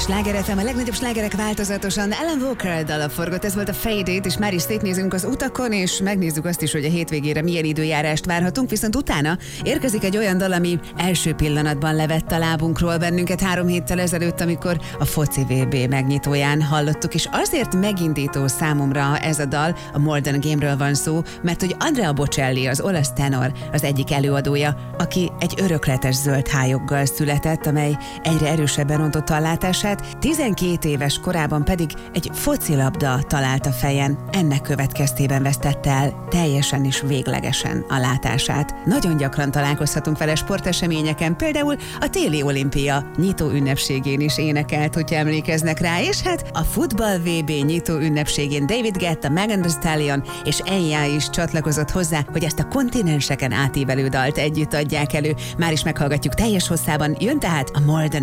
Sláger FM, a legnagyobb slágerek változatosan. Alan Walker dala forgott, ez volt a Fade It, és már is szétnézünk az utakon, és megnézzük azt is, hogy a hétvégére milyen időjárást várhatunk, viszont utána érkezik egy olyan dal, ami első pillanatban levett a lábunkról bennünket 3 héttel ezelőtt, amikor a foci VB megnyitóján hallottuk, és azért megindító számomra ez a dal, a More Than a Game-ről van szó, mert hogy Andrea Bocelli, az olasz tenor, az egyik előadója, aki egy örökletes zöld hályoggal született, amely egyre erősebben rontotta a látását, 12 éves korában pedig egy focilabda talált a fejen. Ennek következtében vesztette el teljesen és véglegesen a látását. Nagyon gyakran találkozhatunk vele sporteseményeken, például a téli olimpia nyitó ünnepségén is énekelt, hogyha emlékeznek rá, és hát a futball VB nyitó ünnepségén David Guetta, Megan Thee Stallion és Enya is csatlakozott hozzá, hogy ezt a kontinenseken átívelő dalt együtt adják elő. Már is meghallgatjuk teljes hosszában, jön tehát a More Than